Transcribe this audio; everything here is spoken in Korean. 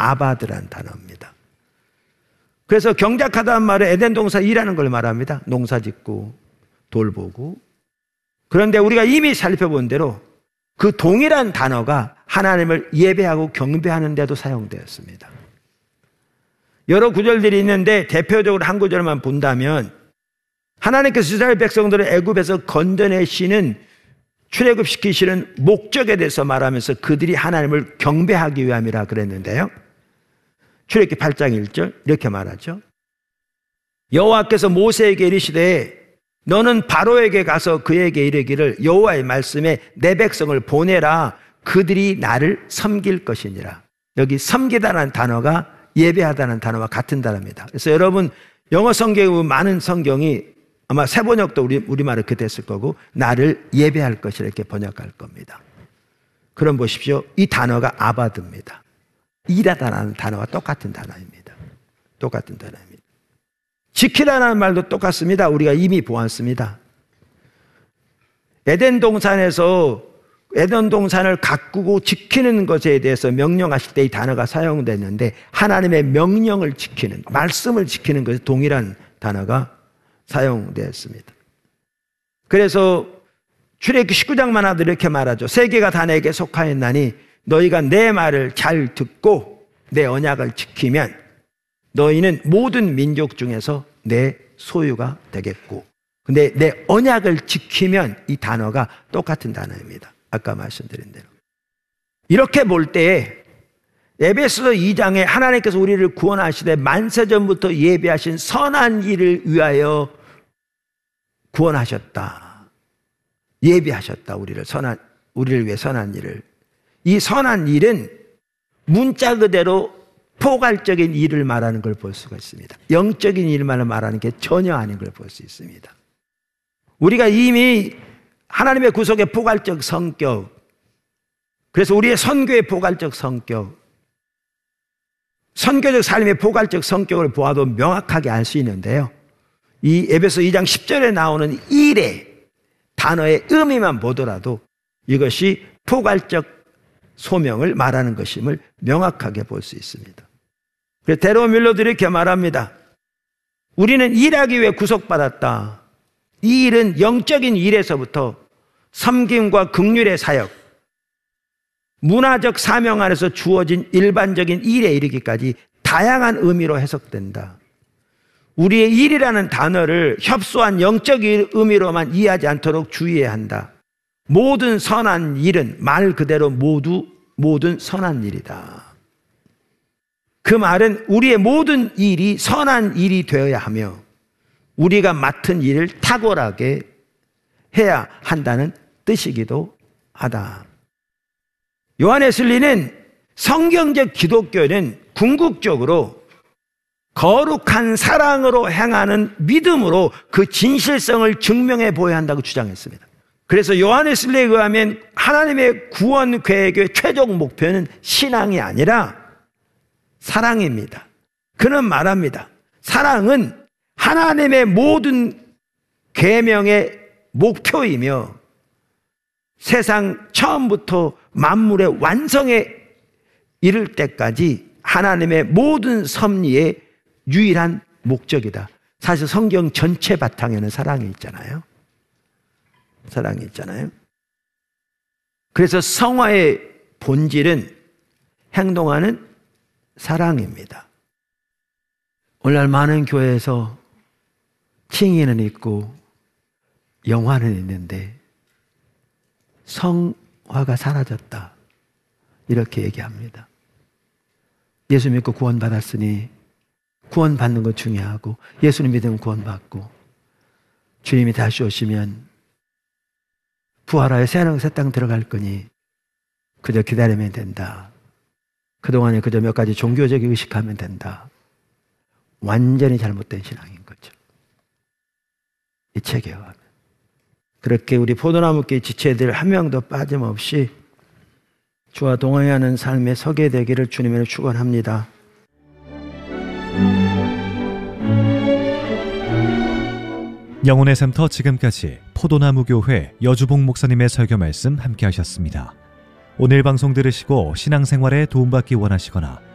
아바드라는 단어입니다. 그래서 경작하다는 말은 에덴 동산 일하는 걸 말합니다. 농사 짓고 돌보고. 그런데 우리가 이미 살펴본 대로 그 동일한 단어가 하나님을 예배하고 경배하는 데도 사용되었습니다. 여러 구절들이 있는데 대표적으로 한 구절만 본다면 하나님께서 이스라엘 백성들을 애굽에서 건져내시는 출애굽시키시는 목적에 대해서 말하면서 그들이 하나님을 경배하기 위함이라 그랬는데요. 출애굽기 8장 1절 이렇게 말하죠. 여호와께서 모세에게 이르시되 너는 바로에게 가서 그에게 이르기를 여호와의 말씀에 내 백성을 보내라 그들이 나를 섬길 것이니라. 여기 섬기다라는 단어가 예배하다는 단어와 같은 단어입니다. 그래서 여러분 영어 성경에 많은 성경이 아마 새번역도 우리말로 그렇게 됐을 거고 나를 예배할 것이라 이렇게 번역할 겁니다. 그럼 보십시오. 이 단어가 아바드입니다. 일하다라는 단어와 똑같은 단어입니다. 똑같은 단어입니다. 지키라는 말도 똑같습니다. 우리가 이미 보았습니다. 에덴 동산에서 에덴 동산을 가꾸고 지키는 것에 대해서 명령하실 때 이 단어가 사용됐는데 하나님의 명령을 지키는, 말씀을 지키는 것에 동일한 단어가 사용되었습니다. 그래서 출애굽기 19장만 하도 이렇게 말하죠. 세계가 다 내게 속하였나니 너희가 내 말을 잘 듣고 내 언약을 지키면 너희는 모든 민족 중에서 내 소유가 되겠고. 근데 내 언약을 지키면 이 단어가 똑같은 단어입니다. 아까 말씀드린 대로. 이렇게 볼 때 에베소서 2장에 하나님께서 우리를 구원하시되 만세전부터 예비하신 선한 일을 위하여 구원하셨다. 예비하셨다. 우리를 위해 선한 일을. 이 선한 일은 문자 그대로 포괄적인 일을 말하는 걸 볼 수가 있습니다. 영적인 일만 말하는 게 전혀 아닌 걸 볼 수 있습니다. 우리가 이미 하나님의 구속의 포괄적 성격, 그래서 우리의 선교의 포괄적 성격, 선교적 삶의 포괄적 성격을 보아도 명확하게 알 수 있는데요. 이 에베소 2장 10절에 나오는 일의 단어의 의미만 보더라도 이것이 포괄적 소명을 말하는 것임을 명확하게 볼 수 있습니다. 그래서 데로 밀러들이 이렇게 말합니다. 우리는 일하기 위해 구속받았다. 이 일은 영적인 일에서부터 섬김과 긍휼의 사역, 문화적 사명 안에서 주어진 일반적인 일에 이르기까지 다양한 의미로 해석된다. 우리의 일이라는 단어를 협소한 영적인 의미로만 이해하지 않도록 주의해야 한다. 모든 선한 일은 말 그대로 모든 선한 일이다. 그 말은 우리의 모든 일이 선한 일이 되어야 하며 우리가 맡은 일을 탁월하게 해야 한다는 뜻이기도 하다. 요한웨슬리는 성경적 기독교는 궁극적으로 거룩한 사랑으로 행하는 믿음으로 그 진실성을 증명해 보여야 한다고 주장했습니다. 그래서 요한웨슬리에 의하면 하나님의 구원 계획의 최종 목표는 신앙이 아니라 사랑입니다. 그는 말합니다. 사랑은 하나님의 모든 계명의 목표이며 세상 처음부터 만물의 완성에 이를 때까지 하나님의 모든 섭리의 유일한 목적이다. 사실 성경 전체 바탕에는 사랑이 있잖아요. 사랑이 있잖아요. 그래서 성화의 본질은 행동하는 사랑입니다. 오늘날 많은 교회에서 칭의는 있고 영화는 있는데 성화가 사라졌다. 이렇게 얘기합니다. 예수 믿고 구원받았으니 구원받는 것 중요하고 예수님 믿으면 구원받고 주님이 다시 오시면 부활하여 새하늘 새 땅 들어갈 거니 그저 기다리면 된다. 그동안에 그저 몇 가지 종교적 의식하면 된다. 완전히 잘못된 신앙인 거죠. 이 책에 의하면. 그렇게 우리 포도나무길 지체들 한 명도 빠짐없이 주와 동행하는 삶에 서게 되기를 주님으로 축원합니다. 영혼의 샘터 지금까지 포도나무교회 여주봉 목사님의 설교 말씀 함께 하셨습니다. 오늘 방송 들으시고 신앙생활에 도움받기 원하시거나